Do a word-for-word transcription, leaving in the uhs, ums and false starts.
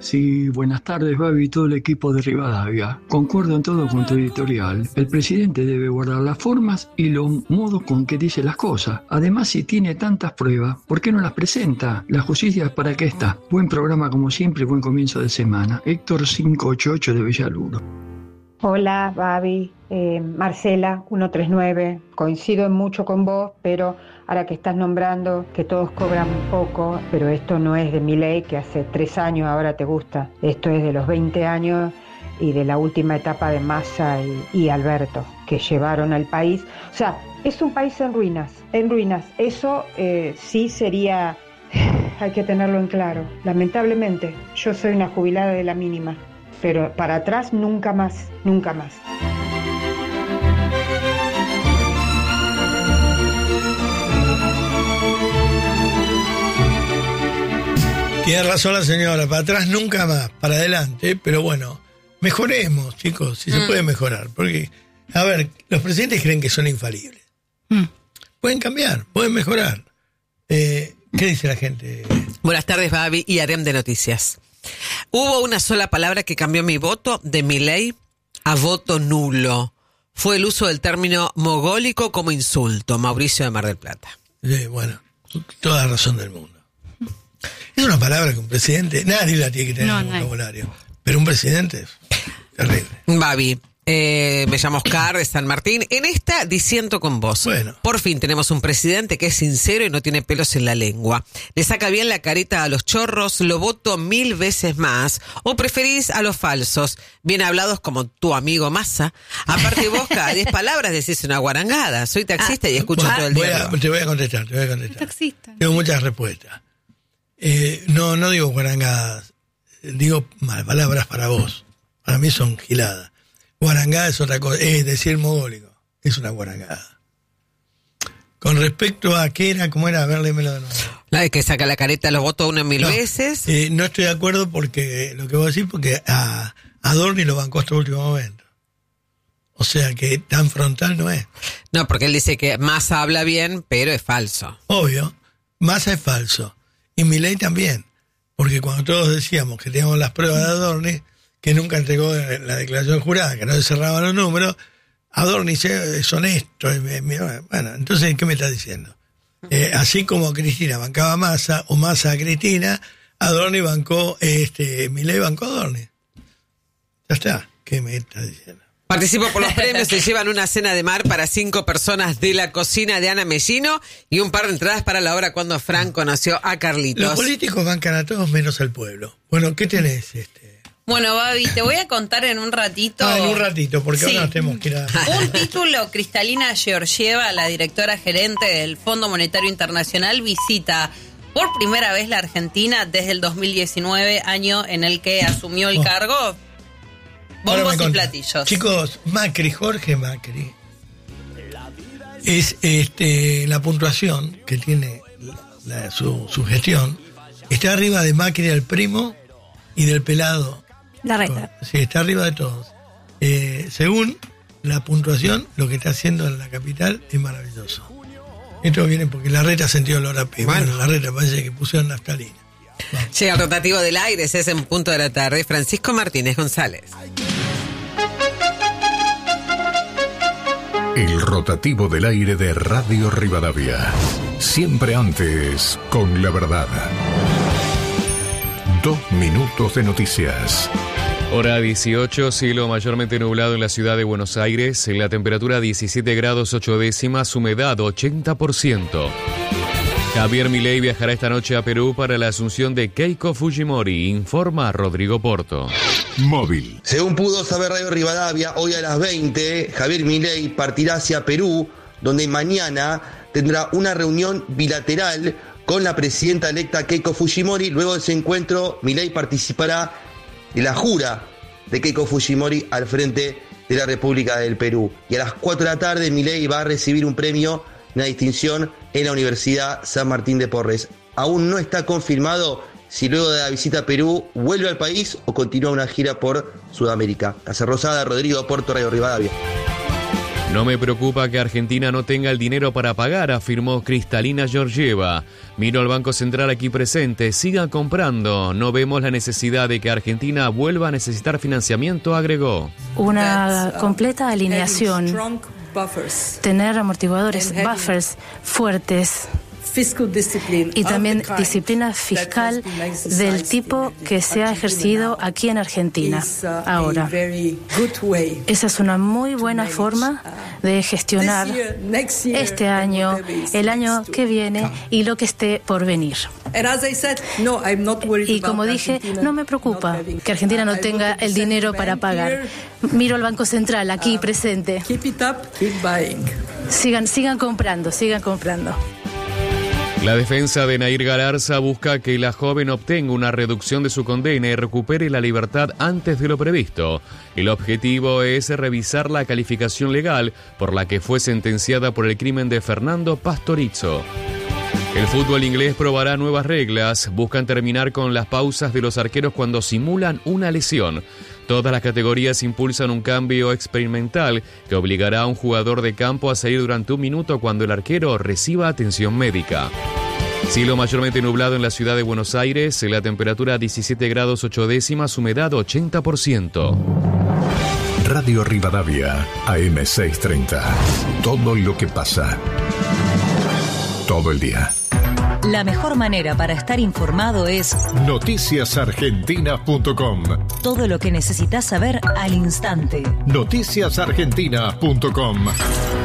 Sí, buenas tardes, Babi y todo el equipo de Rivadavia. Concuerdo en todo con tu editorial. El presidente debe guardar las formas y los modos con que dice las cosas. Además, si tiene tantas pruebas, ¿por qué no las presenta? La justicia, ¿para qué está? Buen programa como siempre, buen comienzo de semana. Héctor quinientos ochenta y ocho de Villaluro. Hola, Babi. Eh, Marcela, ciento treinta y nueve. Coincido en mucho con vos, pero ahora que estás nombrando que todos cobran poco, pero esto no es de Milei, que hace tres años ahora te gusta. Esto es de los veinte años y de la última etapa de Massa y, y Alberto, que llevaron al país. O sea, es un país en ruinas, en ruinas. Eso eh, sí sería, hay que tenerlo en claro. Lamentablemente, yo soy una jubilada de la mínima, pero para atrás nunca más, nunca más. Tiene razón la señora, para atrás nunca más, para adelante, pero bueno, mejoremos, chicos, si mm. se puede mejorar, porque, a ver, los presidentes creen que son infalibles. Mm. Pueden cambiar, pueden mejorar. Eh, ¿Qué dice la gente? Buenas tardes, Babi y Arem de Noticias. Hubo una sola palabra que cambió mi voto de Milei a voto nulo. Fue el uso del término mogólico como insulto. Mauricio de Mar del Plata. Sí, bueno, toda razón del mundo. Es una palabra que un presidente, nadie la tiene que tener no, en el vocabulario, pero un presidente es terrible. Babi, eh, me llamo Oscar de San Martín. En esta disiento con vos. Bueno. Por fin tenemos un presidente que es sincero y no tiene pelos en la lengua. Le saca bien la carita a los chorros, lo voto mil veces más. ¿O preferís a los falsos, bien hablados como tu amigo Massa? Aparte vos cada diez palabras decís una guarangada. Soy taxista ah, y escucho ah, todo el día. Te voy a contestar, te voy a contestar. Taxista. Tengo muchas respuestas. Eh, no, no digo guarangadas, digo mal palabras para vos. Para mí son giladas. Guarangada es otra cosa, es decir mogólico, es una guarangada. Con respecto a qué era, cómo era, a ver, léemelo de nuevo. La de que saca la careta, los votos una mil no, veces. Eh, no estoy de acuerdo porque lo que voy a decir, porque a, a Dorni lo bancó hasta el último momento. O sea que tan frontal no es. No, porque él dice que Massa habla bien, pero es falso. Obvio, Massa es falso. Y Milei también, porque cuando todos decíamos que teníamos las pruebas de Adorni, que nunca entregó la declaración jurada, que no se cerraban los números, Adorni es honesto. Bueno, entonces, ¿qué me está diciendo? Eh, así como Cristina bancaba a Massa, o Massa a Cristina, Adorni bancó, este, Milei bancó a Adorni. Ya está, ¿qué me está diciendo? Participo por los premios, se llevan una cena de mar para cinco personas de la cocina de Ana Mellino y un par de entradas para la obra Cuando Frank conoció a Carlitos. Los políticos bancan a todos menos al pueblo. Bueno, ¿qué tenés? este? Bueno, Babi, te voy a contar en un ratito. Ah, en un ratito, porque sí. Ahora nos tenemos que ir a... Un título, Cristalina Georgieva, la directora gerente del Fondo Monetario Internacional, visita por primera vez la Argentina desde el dos mil diecinueve, año en el que asumió el oh. cargo. Bombos y platillos. Chicos, Macri, Jorge Macri, es este la puntuación que tiene la, su, su gestión, está arriba de Macri, del primo, y del pelado. La reta. Sí, está arriba de todos. Eh, según la puntuación, lo que está haciendo en la capital es maravilloso. Esto viene porque la reta sentió olor a pie. Bueno, la reta parece que pusieron naftalina. Vamos. Llega el rotativo del aire, es en punto de la tarde. Francisco Martínez González. El rotativo del aire de Radio Rivadavia. Siempre antes, con la verdad. Dos minutos de noticias. Hora dieciocho, cielo mayormente nublado en la ciudad de Buenos Aires. La temperatura diecisiete grados ocho décimas, humedad ochenta por ciento. Javier Milei viajará esta noche a Perú para la asunción de Keiko Fujimori, informa Rodrigo Porto. Móvil. Según pudo saber Radio Rivadavia, hoy a las veinte, Javier Milei partirá hacia Perú, donde mañana tendrá una reunión bilateral con la presidenta electa Keiko Fujimori. Luego de ese encuentro, Milei participará de la jura de Keiko Fujimori al frente de la República del Perú. Y a las cuatro de la tarde, Milei va a recibir un premio, una distinción en la Universidad San Martín de Porres. Aún no está confirmado si luego de la visita a Perú vuelve al país o continúa una gira por Sudamérica. Casa Rosada, Rodrigo Porto, Radio Rivadavia. No me preocupa que Argentina no tenga el dinero para pagar, afirmó Kristalina Georgieva. Miro al Banco Central aquí presente, sigan comprando. No vemos la necesidad de que Argentina vuelva a necesitar financiamiento, agregó. Una completa alineación, tener amortiguadores, buffers fuertes. Y también disciplina fiscal del tipo que se ha ejercido aquí en Argentina ahora. Esa es una muy buena forma de gestionar este año, el año que viene y lo que esté por venir. Y como dije, no me preocupa que Argentina no tenga el dinero para pagar. Miro al Banco Central aquí presente. Sigan, sigan comprando, sigan comprando. La defensa de Nair Galarza busca que la joven obtenga una reducción de su condena y recupere la libertad antes de lo previsto. El objetivo es revisar la calificación legal por la que fue sentenciada por el crimen de Fernando Pastorizo. El fútbol inglés probará nuevas reglas. Buscan terminar con las pausas de los arqueros cuando simulan una lesión. Todas las categorías impulsan un cambio experimental que obligará a un jugador de campo a salir durante un minuto cuando el arquero reciba atención médica. Cielo mayormente nublado en la ciudad de Buenos Aires, la temperatura diecisiete grados ocho décimas, humedad ochenta por ciento. Radio Rivadavia, A M seiscientos treinta. Todo lo que pasa. Todo el día. La mejor manera para estar informado es noticias argentinas punto com. Todo lo que necesitas saber al instante. noticias argentinas punto com.